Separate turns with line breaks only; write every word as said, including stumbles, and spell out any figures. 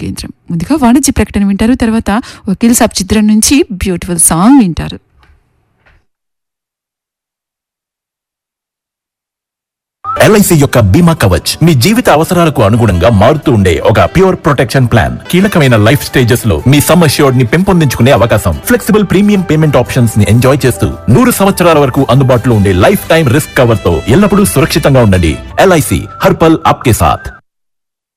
కేంద్రం. ముందుగా వాణిజ్య ప్రకటన వింటారు, తర్వాత వకీల్ సాబ్ చిత్రం నుంచి బ్యూటిఫుల్ సాంగ్ వింటారు.
ఎల్ఐసి యొక్క బీమా కవచ్ మీ జీవిత అవసరాలకు అనుగుణంగా మారుతూ ఉండే ఒక ప్యూర్ ప్రొటెక్షన్ ప్లాన్. కీలకమైన లైఫ్ స్టేజెస్ లో మీ సమ్ అష్యూర్డ్ ని పెంపొందించుకునే అవకాశం, ఫ్లెక్సిబుల్ ప్రీమియం పేమెంట్ ఆప్షన్స్ ని ఎంజాయ్ చేస్తూ నూరు సంవత్సరాల వరకు అందుబాటులో ఉండే లైఫ్ టైం రిస్క్ కవర్ తో ఎల్లప్పుడూ సురక్షితంగా ఉండండి. ఎల్ఐసి హర్ పల్ ఆప్కే సాథ్.